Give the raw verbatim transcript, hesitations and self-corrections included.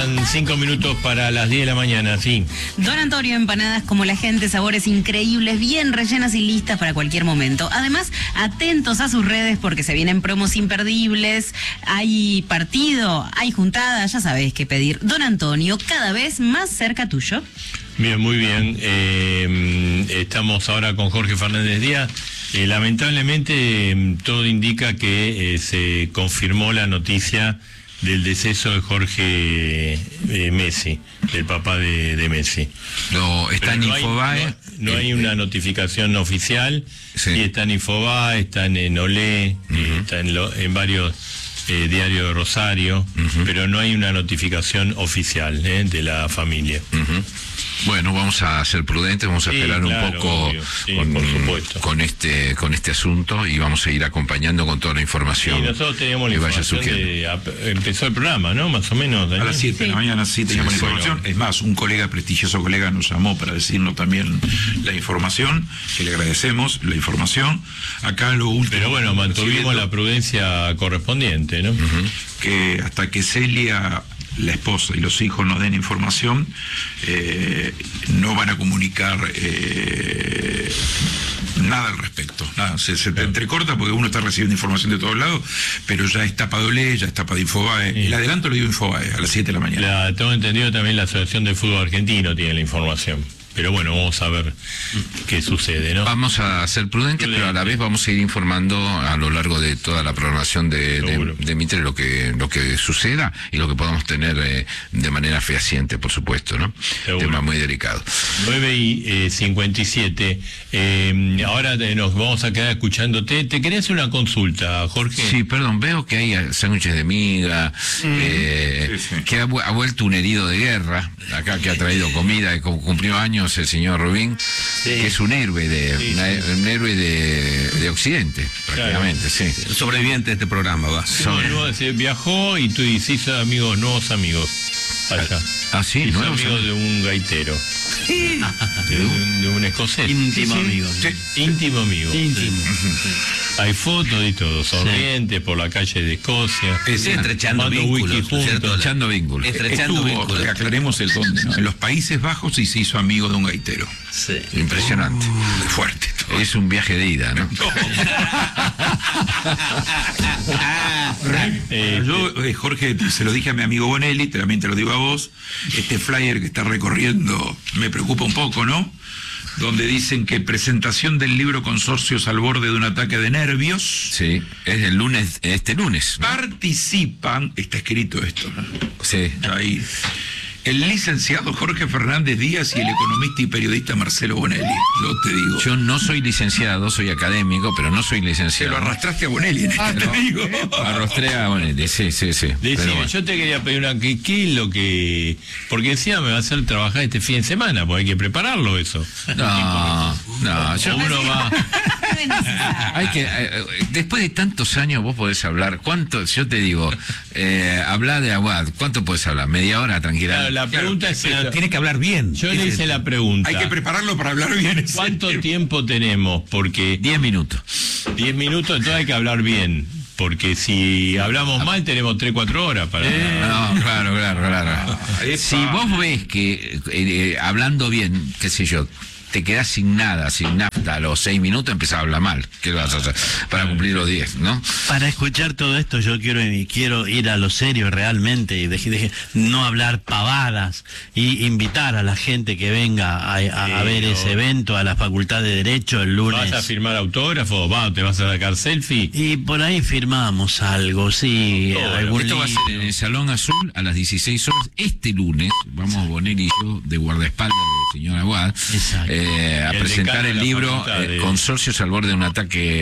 Faltan cinco minutos para las diez de la mañana, sí. Don Antonio, empanadas como la gente, sabores increíbles, bien rellenas y listas para cualquier momento. Además, atentos a sus redes porque se vienen promos imperdibles, hay partido, hay juntada, ya sabés qué pedir. Don Antonio, cada vez más cerca tuyo. Bien, muy bien. Eh, estamos ahora con Jorge Fernández Díaz. Eh, lamentablemente, eh, todo indica que eh, se confirmó la noticia del deceso de Jorge eh, Messi, del papá de, de Messi. No, está en no Infobae. Hay, no, no hay una notificación oficial. Sí. Sí, está en Infobae, está en Olé, uh-huh. eh, está en, lo, en varios eh, diarios de Rosario, uh-huh. pero no hay una notificación oficial eh, de la familia. Uh-huh. Bueno, vamos a ser prudentes, vamos a sí, esperar claro, un poco sí, con, por supuesto. con este con este asunto y vamos a ir acompañando con toda la información. Y nosotros teníamos la información de, a, empezó el programa, ¿no? Más o menos. A las siete sí. de la mañana sí teníamos sí, la información. Bueno. Es más, un colega, prestigioso colega, nos llamó para decirnos también la información, que le agradecemos la información. Acá lo último... Pero bueno, mantuvimos la prudencia correspondiente, ¿no? Uh-huh. Que hasta que Celia, la esposa y los hijos nos den información, eh, no van a comunicar eh, nada al respecto. Nada, se, se te entrecorta porque uno está recibiendo información de todos lados, pero ya está para Olé, ya está para Infobae. Sí. El adelanto lo dio Infobae a las siete de la mañana. La, tengo entendido también la Asociación de Fútbol Argentino tiene la información. Pero bueno, vamos a ver qué sucede, ¿no? Vamos a ser prudentes, Prudente. pero a la vez vamos a ir informando a lo largo de toda la programación de, de, de Mitre lo que lo que suceda y lo que podamos tener eh, de manera fehaciente, por supuesto, ¿no? Seguro. Tema muy delicado. nueve y cincuenta y siete. Eh, ahora nos vamos a quedar escuchándote. ¿Te quería hacer una consulta, Jorge? Sí, perdón, veo que hay sándwiches de miga, mm. eh, sí, sí. que ha, ha vuelto un herido de guerra, acá que ha traído comida y cumplió años el señor Rubín, sí. que es un héroe de sí, una, sí. un héroe de, de Occidente, prácticamente, claro. sí. Sobreviviente de este programa, va. Sí, no, se viajó y tú hiciste amigos, nuevos amigos allá. Ah, sí, hizo nuevos amigos de un gaitero. Sí. De, un, de un escocés. Íntimo sí, amigo. Sí. Sí. Íntimo amigo. Íntimo. Sí. Hay fotos y todo, sonrientes sí. por la calle de Escocia. Es sí, estrechando vínculos, estrechando vínculos. Estrechando vínculos. Aclaremos el dónde, ¿no? En los Países Bajos y se hizo amigo de un gaitero. Sí. Impresionante. Uh, fuerte. Todo. Es un viaje de ida, ¿no? no. eh, Yo, eh, Jorge, se lo dije a mi amigo Bonelli, también te lo digo a vos. Este flyer que está recorriendo me preocupa un poco, ¿no? Donde dicen que presentación del libro Consorcios al borde de un ataque de nervios. Sí, es el lunes, este lunes, ¿no? Participan, está escrito esto, ¿no? Sí. Ahí. El licenciado Jorge Fernández Díaz y el economista y periodista Marcelo Bonelli. Yo te digo. Yo no soy licenciado, soy académico, pero no soy licenciado. Te lo arrastraste a Bonelli, en ah, este no, te digo. Arrastré a Bonelli, sí, sí, sí. Decime, bueno. Yo te quería pedir una... ¿Qué, qué es lo que...? Porque decía, me va a hacer trabajar este fin de semana, porque hay que prepararlo eso. No, no, yo... Uno va... Hay que... Eh, después de tantos años vos podés hablar, ¿cuánto? Yo te digo, eh, habla de Aguad, ¿cuánto podés hablar? ¿Media hora, tranquila? Claro, la pregunta claro, es... Pero tiene que hablar bien. Yo le hice la pregunta. Hay que prepararlo para hablar bien. ¿Cuánto tiempo tenemos? Porque... Diez minutos. Diez minutos, entonces hay que hablar bien. Porque si hablamos mal tenemos tres, cuatro horas para... Eh, no, claro, claro, claro. Ah, si vos ves que, eh, eh, hablando bien, qué sé yo, te quedás sin nada, sin nafta, a los seis minutos empezás a hablar mal. ¿Qué vas a hacer? Para cumplir los diez, ¿no? Para escuchar todo esto yo quiero quiero ir a lo serio realmente y deje, deje, no hablar pavadas y invitar a la gente que venga a, a, sí, a ver no. ese evento a la Facultad de Derecho el lunes. ¿Vas a firmar autógrafo? ¿Va, ¿Te vas a sacar selfie? Y por ahí firmamos algo, sí. Algún Esto libro. Va a ser en el Salón Azul a las dieciséis horas. Este lunes vamos Bonelli y yo de guardaespaldas del señor Aguad. Exacto. Eh, a el presentar el libro eh, de... Consorcios al borde de un ataque